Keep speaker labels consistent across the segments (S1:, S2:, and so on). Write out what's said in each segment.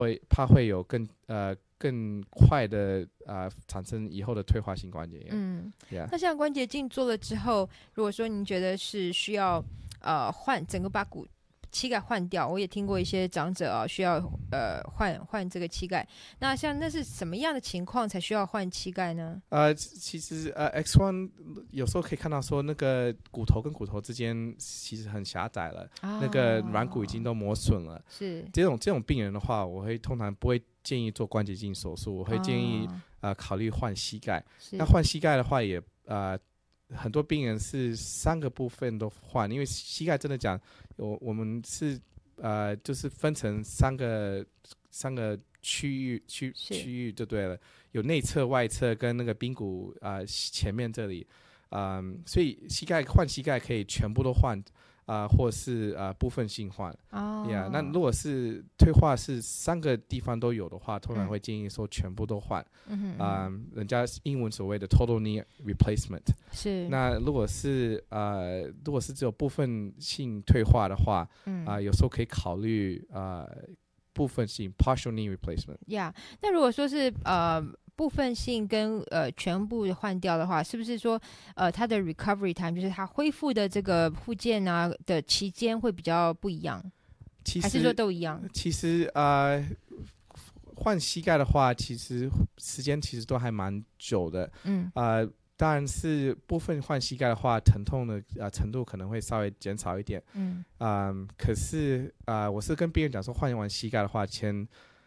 S1: 会有更快的产生以后的退化性关节炎。
S2: 那像关节镜做了之后，如果说您觉得是需要整个把膝盖换掉，我也听过一些长者需要换这个膝盖。那像那是什么样的情况才需要换膝盖呢？
S1: 其实X 光有时候可以看到说那个骨头跟骨头之间其实很狭窄了，那个软骨已经都磨损了。
S2: 是
S1: 这种病人的话，我会通常不会建议做关节镜手术，我会建议考虑换膝盖。那换膝盖的话也很多病人是3个部分都换，因为膝盖真的讲，我们是就是分成三个区域就对了，有内侧、外侧跟那个髌骨前面这里，所以换膝盖可以全部都换。或是部分性换那如果是退化是3个地方都有的话，通常会建议说全部都换。人家英文所谓的 total knee replacement。
S2: 是。
S1: 那如果是只有部分性退化的话，有时候可以考虑部分性 partial knee replacement。
S2: 那如果说是部分性跟全部换掉的话，是不是说它的 recovery time 就是它恢复的这个复健的期间会比较不一样？还是说都一样？
S1: 其实换膝盖的话，其实时间其实都还蛮久的。当然是部分换膝盖的话，疼痛的程度可能会稍微减少一点。可是我是跟病人讲说，换完膝盖的话，前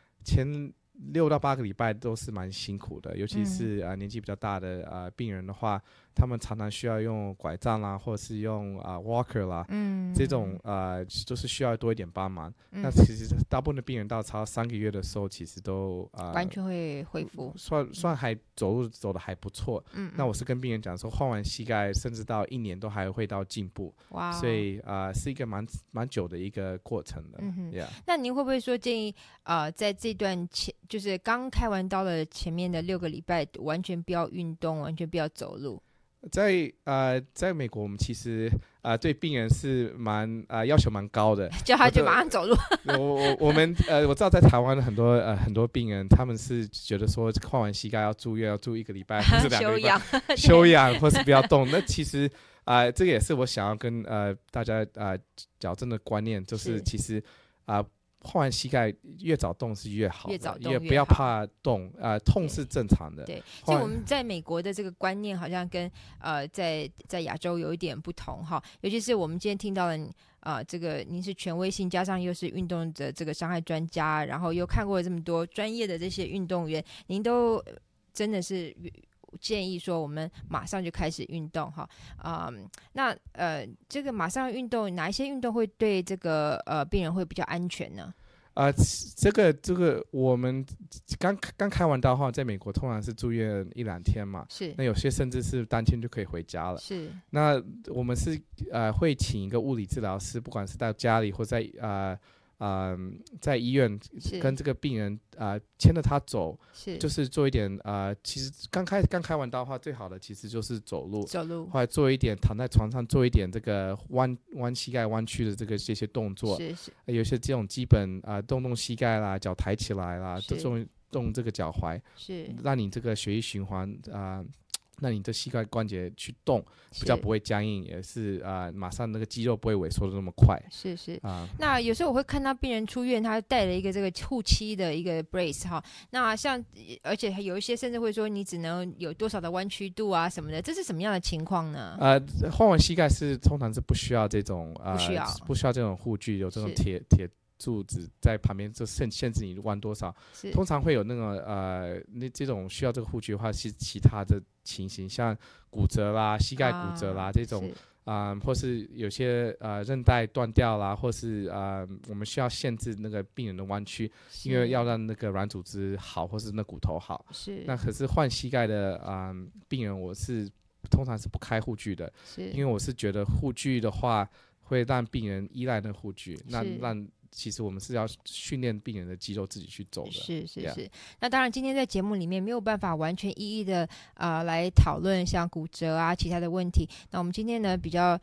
S1: 6到8个礼拜都是蛮辛苦的，尤其是年纪比较大的病人的话，他们常常需要用拐杖啦，或者是用walker 啦，这种就是需要多一点帮忙。那其实大部分的病人到超3个月的时候，其实都
S2: 完全会恢复，
S1: 算还走路走的还不错。那我是跟病人讲说，换完膝盖甚至到1年都还会到进步。所以是一个蛮久的一个过程的。
S2: 那您会不会说建议在这段就是刚开完刀的前面的6个礼拜完全不要运动，完全不要走路？
S1: 在美国，我们其实对病人是要求蛮高的，
S2: 叫他就马上走路。
S1: 我知道在台湾的很多病人，他们是觉得说换完膝盖要住院，要住1个礼拜或是2个礼拜休养，或是不要动。那其实这个也是我想要跟大家矫正的观念，就是其实换完膝盖越早动是越好的，也不要怕动，痛是正常的。
S2: 对，所以我们在美国的这个观念好像跟在亚洲有一点不同哈，尤其是我们今天听到了这个您是权威性，加上又是运动的这个伤害专家，然后又看过这么多专业的这些运动员，您都真的是建议说我们马上就开始运动哈。那这个马上运动，哪一些运动会对这个病人会比较安全呢？
S1: 这个我们刚开完刀的话，在美国通常是住院1-2天嘛。
S2: 是。
S1: 那有些甚至是当天就可以回家了。
S2: 是。那
S1: 我们是会请一个物理治疗师，不管是到家里或在医院跟这个病人牵着他走，就是做一点其实刚开完刀的话，最好的其实就是走路，或者做一点躺在床上做一点这个弯膝盖弯曲的这些动作。有些这种基本动膝盖啦，脚抬起来啦，动这个脚踝，让你这个血液循环那你的膝盖关节去动，比较不会僵硬，也是马上那个肌肉不会萎缩的那么快。
S2: 是那有时候我会看到病人出院，他带了一个这个护膝的一个 brace 哈。那像而且有一些甚至会说你只能有多少的弯曲度什么的，这是什么样的情况呢？
S1: 换完膝盖通常是不需要这种不需要这种护具，有这种铁柱子在旁边就限制你弯多少。通常会有那种这种需要这个护具的话，是其他的情形，像骨折啦、膝盖骨折啦这种或是有些韧带断掉啦，或是我们需要限制那个病人的弯曲，因为要让那个软组织好，或是那骨头好。那可是换膝盖的病人，我是通常是不开护具的，因为我是觉得护具的话会让病人依赖那个护具，让其实我们是要训练病人的肌肉自己去走的。
S2: 是。那当然今天在节目里面没有办法完全一一的来讨论像骨折其他的问题。那我们今天呢比较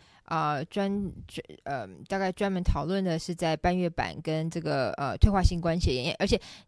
S2: 大概专门讨论的是在半月板跟这个退化性关节炎，而且